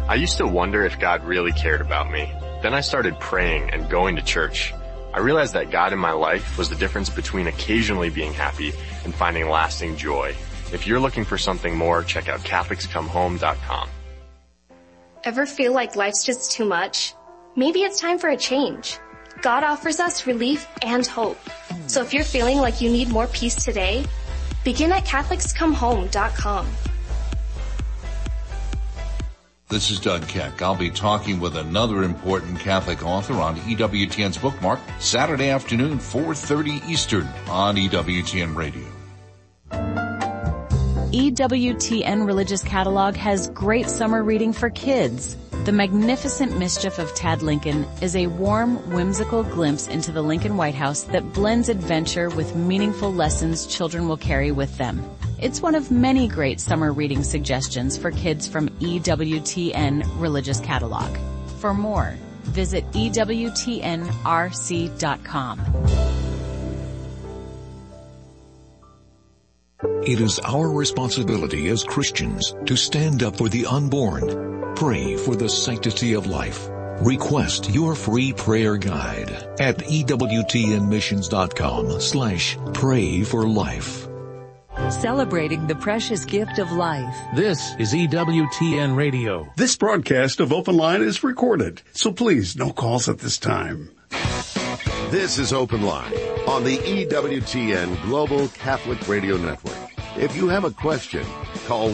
I used to wonder if God really cared about me. Then I started praying and going to church. I realized that God in my life was the difference between occasionally being happy and finding lasting joy. If you're looking for something more, check out CatholicsComeHome.com. Ever feel like life's just too much? Maybe it's time for a change. God offers us relief and hope. So if you're feeling like you need more peace today, begin at CatholicsComeHome.com. This is Doug Keck. I'll be talking with another important Catholic author on EWTN's Bookmark Saturday afternoon, 4:30 Eastern on EWTN Radio. EWTN Religious Catalog has great summer reading for kids. The Magnificent Mischief of Tad Lincoln is a warm, whimsical glimpse into the Lincoln White House that blends adventure with meaningful lessons children will carry with them. It's one of many great summer reading suggestions for kids from EWTN Religious Catalog. For more, visit EWTNRC.com. It is our responsibility as Christians to stand up for the unborn, pray for the sanctity of life. Request your free prayer guide at EWTNmissions.com/pray for life. Celebrating the precious gift of life. This is EWTN Radio. This broadcast of Open Line is recorded, so please, no calls at this time. This is Open Line on the EWTN Global Catholic Radio Network. If you have a question, call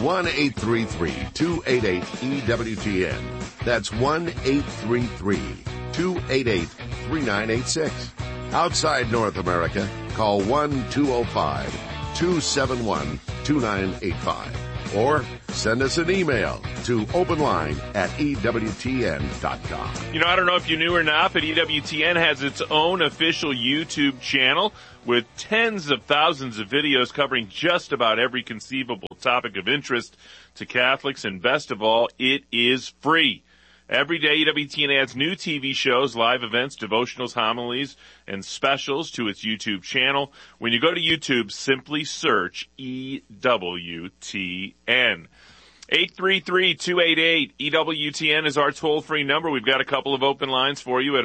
1-833-288-EWTN. That's 1-833-288-3986. Outside North America, call 1-205-271-2985. Or send us an email to openline@EWTN.com. You know, I don't know if you knew or not, but EWTN has its own official YouTube channel with tens of thousands of videos covering just about every conceivable topic of interest to Catholics, and best of all, it is free. Every day, EWTN adds new TV shows, live events, devotionals, homilies, and specials to its YouTube channel. When you go to YouTube, simply search EWTN. 833-288-EWTN is our toll-free number. We've got a couple of open lines for you at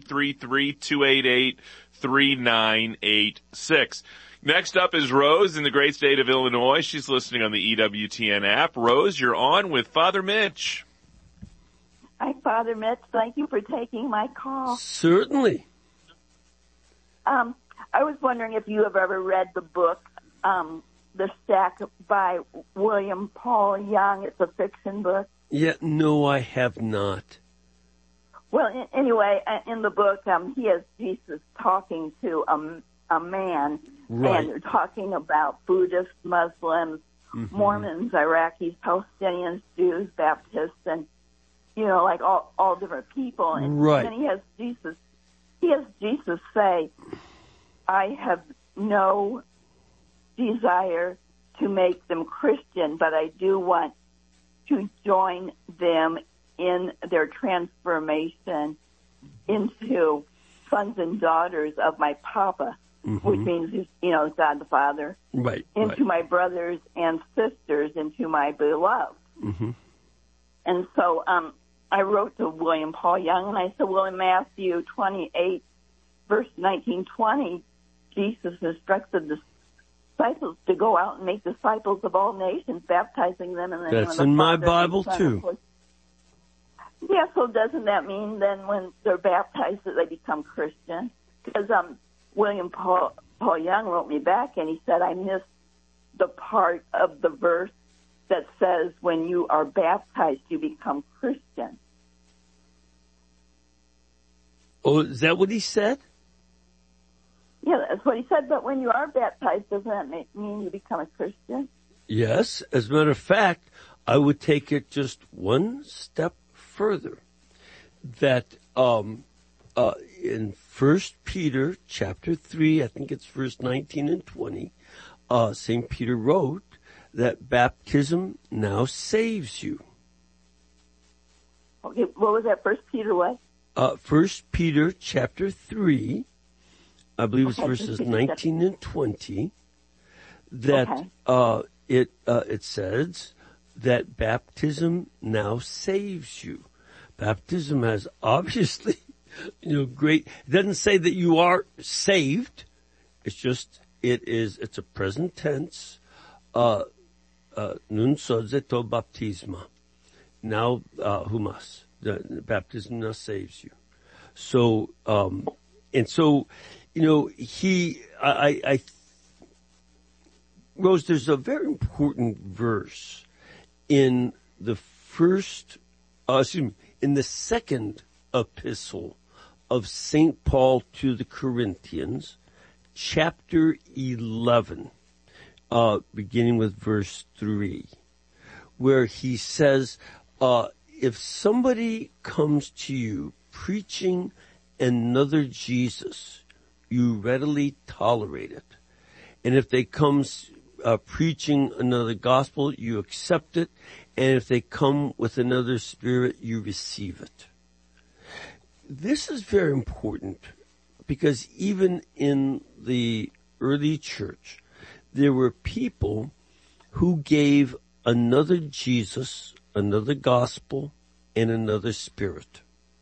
833-288-3986. Next up is Rose in the great state of Illinois. She's listening on the EWTN app. Rose, you're on with Father Mitch. Hi, Father Mitch. Thank you for taking my call. Certainly. I was wondering if you have ever read the book, The Stack by William Paul Young. It's a fiction book. Yeah, no, I have not. Well, anyway, in the book, he has Jesus talking to a man, right, and they're talking about Buddhists, Muslims, Mormons, Iraqis, Palestinians, Jews, Baptists, and like all different people. And right. then he has Jesus say, I have no desire to make them Christian, but I do want to join them in their transformation into sons and daughters of my Papa, which means, God the Father, right, into my brothers and sisters, into my beloved. And so I wrote to William Paul Young, and I said, well, in Matthew 28, verse 19-20, Jesus instructed the disciples to go out and make disciples of all nations, baptizing them in the name of the Father. That's in my Bible, too. Yeah, so doesn't that mean then when they're baptized that they become Christian? Because William Paul Young wrote me back, and he said, I missed the part of the verse that says when you are baptized, you become Christian. Oh, is that what he said? Yeah, that's what he said, but when you are baptized, doesn't that mean you become a Christian? Yes. As a matter of fact, I would take it just one step further. That in 1 Peter chapter 3, I think it's verse 19 and 20, St. Peter wrote that baptism now saves you. Okay, what was that? 1 Peter what? 1 Peter chapter 3, I believe it's verses 19 and 20, that it says, that baptism now saves you. Baptism has obviously, great, it doesn't say that you are saved. It's just, it's a present tense, nun sozeto baptisma. Now, humas. The baptism now saves you. So, Rose, there's a very important verse in the in the second epistle of St. Paul to the Corinthians, chapter 11, beginning with verse 3, where he says, if somebody comes to you preaching another Jesus, you readily tolerate it. And if they come preaching another gospel, you accept it. And if they come with another spirit, you receive it. This is very important because even in the early church, there were people who gave another Jesus, another gospel, and another spirit.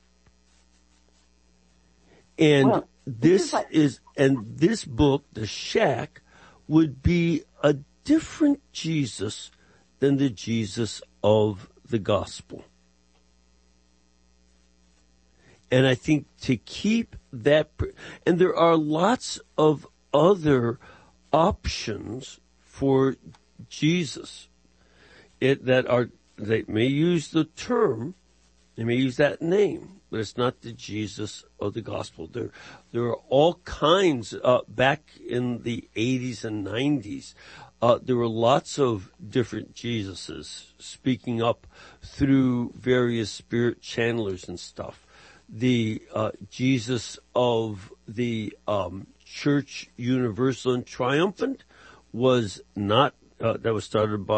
And this book, the Shack, would be a different Jesus than the Jesus of the gospel. And I think to keep that, and there are lots of other options for Jesus they may use the term, they may use that name, but it's not the Jesus of the gospel. There are all kinds, back in the 80s and 90s, there were lots of different Jesuses speaking up through various spirit channelers and stuff. The Jesus of the Church Universal and Triumphant was not, that was started by